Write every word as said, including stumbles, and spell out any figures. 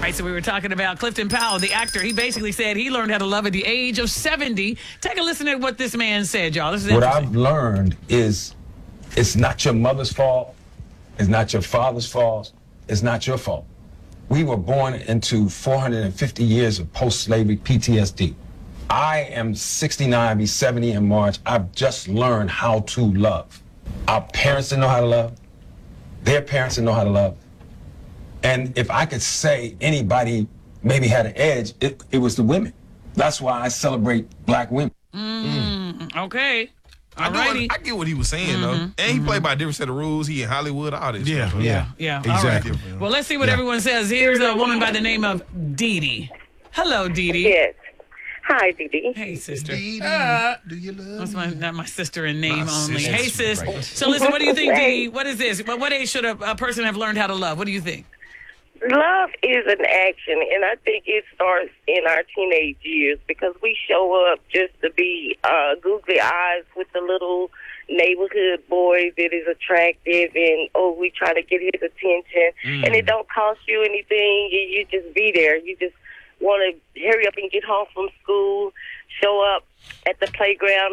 right, so we were talking about Clifton Powell, the actor. He basically said he learned how to love at the age of seventy. Take a listen to what this man said, y'all. This is what I've learned is it's not your mother's fault. It's not your father's fault. It's not your fault. We were born into four hundred fifty years of post-slavery P T S D. I am sixty-nine, be seventy in March. I've just learned how to love. Our parents didn't know how to love. Their parents didn't know how to love. And if I could say anybody maybe had an edge, it, it was the women. That's why I celebrate black women. Mm, okay. I, do, I get what he was saying, mm-hmm, though. And he mm-hmm. played by a different set of rules. He in Hollywood, all this. Yeah, stuff. yeah, yeah. Exactly. All right. Well, let's see what yeah. everyone says. Here's a woman by the name of Dee Dee. Hello, Dee Dee. Yes. Hi, Dee Dee. Hey, sister. Dee Dee, uh, do you love That's my, not my sister in name my only. Sister. Hey, sis. Right. So listen, what do you think, Dee Dee? What is this? What age should a, a person have learned how to love? What do you think? Love is an action, and I think it starts in our teenage years because we show up just to be uh, googly eyes with the little neighborhood boy that is attractive, and, oh, we try to get his attention, mm. and it don't cost you anything. You, you just be there. You just want to hurry up and get home from school, show up at the playground